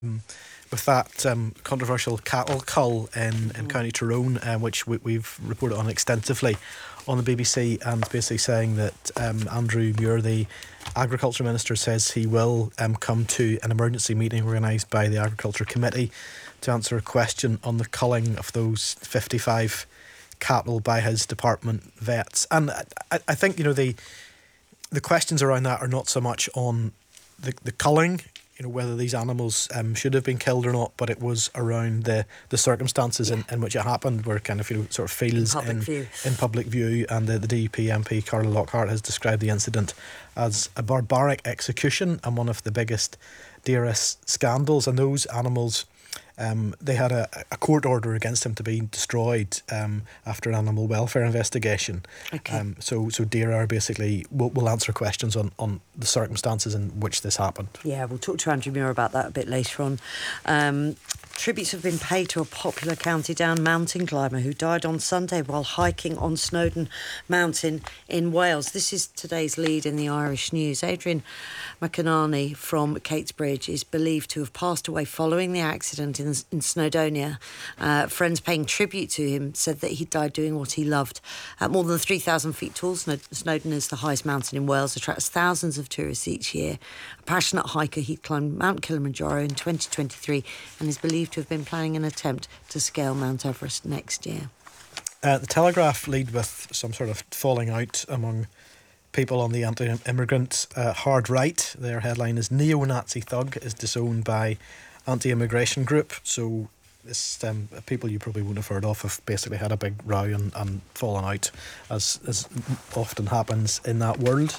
with that controversial cattle cull in County Tyrone, which we've reported on extensively on the BBC, and basically saying that Andrew Muir, the Agriculture Minister, says he will come to an emergency meeting organised by the Agriculture Committee to answer a question on the culling of those 55 cattle by his department vets. And I think, the questions around that are not so much on the culling, whether these animals should have been killed or not, but it was around the circumstances in which it happened, where kind of sort of feels in public view. And the DUP MP Carla Lockhart has described the incident as a barbaric execution and one of the biggest DRS scandals. And those animals, they had a court order against them to be destroyed after an animal welfare investigation. Okay. So DAERA basically will answer questions on the circumstances in which this happened. Yeah, we'll talk to Andrew Muir about that a bit later on. Tributes have been paid to a popular County Down mountain climber who died on Sunday while hiking on Snowdon Mountain in Wales. This is today's lead in the Irish news. Adrian McInerney from Catesbridge is believed to have passed away following the accident in Snowdonia. Friends paying tribute to him said that he died doing what he loved. At more than 3,000 feet tall, Snowdon is the highest mountain in Wales, attracts thousands of tourists each year. A passionate hiker, he climbed Mount Kilimanjaro in 2023 and is believed to have been planning an attempt to scale Mount Everest next year. The Telegraph lead with some sort of falling out among people on the anti-immigrant hard right. Their headline is "Neo-Nazi Thug is disowned by anti-immigration group." So this people you probably wouldn't have heard of have basically had a big row and fallen out, as often happens in that world.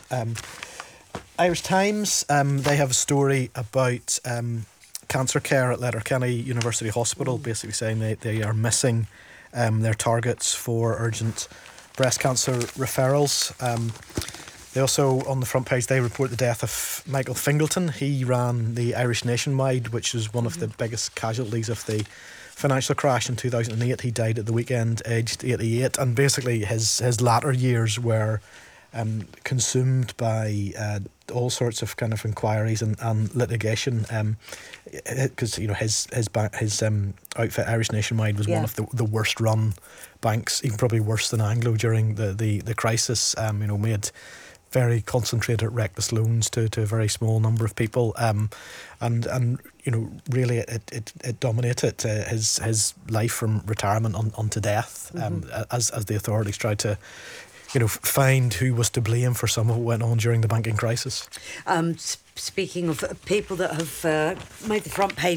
Irish Times, they have a story about cancer care at Letterkenny University Hospital, basically saying they are missing their targets for urgent breast cancer referrals. They also, on the front page, they report the death of Michael Fingleton. He ran the Irish Nationwide, which was one of the biggest casualties of the financial crash in 2008. He died at the weekend, aged 88, and basically his latter years were consumed by all sorts of kind of inquiries and litigation, because his outfit Irish Nationwide was one of the worst run banks, even probably worse than Anglo during the crisis. Made very concentrated reckless loans to a very small number of people, and really it dominated his life from retirement on to death, as the authorities tried to find who was to blame for some of what went on during the banking crisis. Speaking of people that have made the front page